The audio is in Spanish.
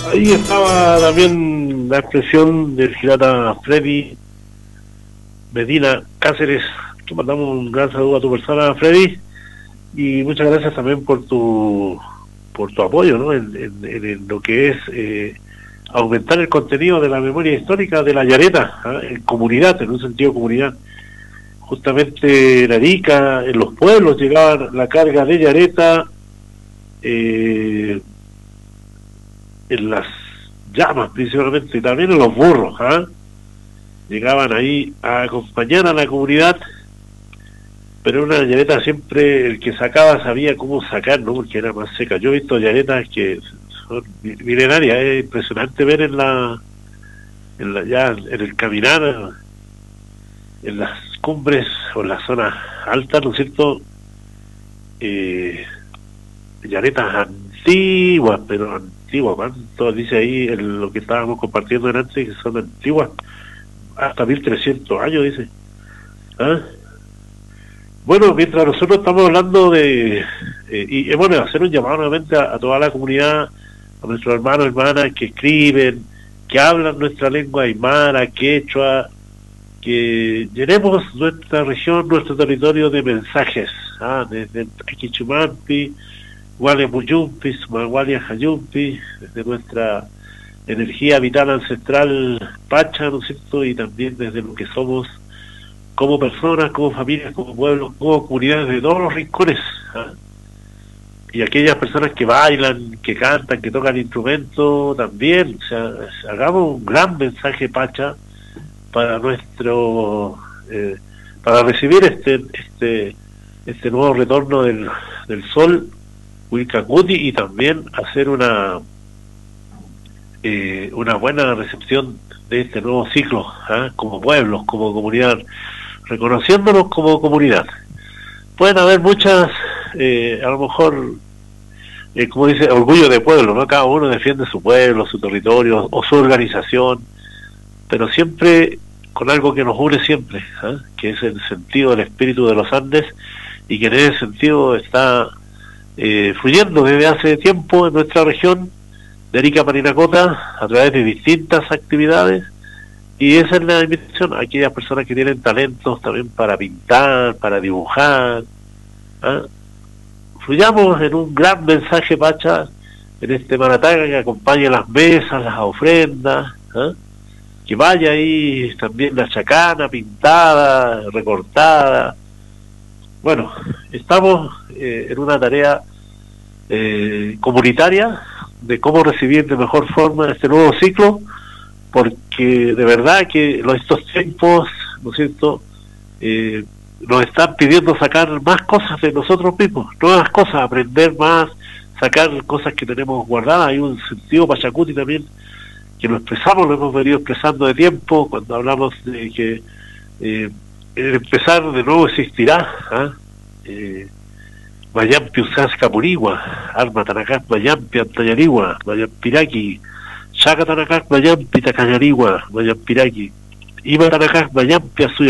Ahí estaba también la expresión del pirata Freddy Medina Cáceres. Te mandamos un gran saludo a tu persona, Freddy, y muchas gracias también por tu apoyo, ¿no? En lo que es aumentar el contenido de la memoria histórica de la Llaneta, ¿ah? En comunidad, en un sentido de comunidad. Justamente en Arica, en los pueblos llegaba la carga de Llaneta, en las llamas principalmente, y también en los burros, ¿ah? Llegaban ahí a acompañar a la comunidad, pero una llaneta siempre el que sacaba sabía cómo sacar, ¿no? Porque era más seca. Yo he visto llanetas que son milenarias, es impresionante ver ya en el caminar, en las cumbres o en las zonas altas, ¿no es cierto? Llanetas antiguas, pero antiguas, ¿cuánto dice ahí en lo que estábamos compartiendo antes, que son antiguas? Hasta 1300 años, dice. ¿Ah? Bueno, mientras nosotros estamos hablando y bueno, hacer un llamado nuevamente a toda la comunidad, a nuestros hermanos y hermanas que escriben, que hablan nuestra lengua aymara, quechua, que llenemos nuestra región, nuestro territorio de mensajes, desde Aquichumampi, Gualeamuyumpi, Sumagualia Jayumpi, desde nuestra energía vital ancestral Pacha, ¿no es cierto? Y también desde lo que somos como personas, como familias, como pueblos, como comunidades de todos los rincones, ¿ah? Y aquellas personas que bailan, que cantan, que tocan instrumentos, también, o sea, hagamos un gran mensaje Pacha para para recibir este nuevo retorno del sol, Wilcacuti, y también hacer una buena recepción de este nuevo ciclo, ¿ah? Como pueblos, como comunidad, reconociéndonos como comunidad. Pueden haber muchas, a lo mejor, como dice, orgullo de pueblo, ¿no? Cada uno defiende su pueblo, su territorio o su organización, pero siempre con algo que nos une siempre, ¿ah? Que es el sentido del espíritu de los Andes, y que en ese sentido está fluyendo desde hace tiempo en nuestra región de Arica, Parinacota, a través de distintas actividades. Y esa es la invitación a aquellas personas que tienen talentos también para pintar, para dibujar, ¿ah? Fluyamos en un gran mensaje Pacha, en este Marataga que acompañe las mesas, las ofrendas, ¿ah? Que vaya ahí también la chacana pintada, recortada. Bueno, estamos en una tarea comunitaria de cómo recibir de mejor forma este nuevo ciclo, porque de verdad que estos tiempos, ¿no es cierto?, nos están pidiendo sacar más cosas de nosotros mismos, nuevas cosas, aprender más, sacar cosas que tenemos guardadas. Hay un sentido pachacuti también que lo expresamos, lo hemos venido expresando de tiempo, cuando hablamos de que el empezar de nuevo existirá, ¿ah? Mayampi Usasca Purigua, Arma Tanacás Mayampi Antayarigua, Mayampiraki, Chaca Tanacás Mayampi Tacañarigua, Mayampiraki, Ima Tanacás Mayampi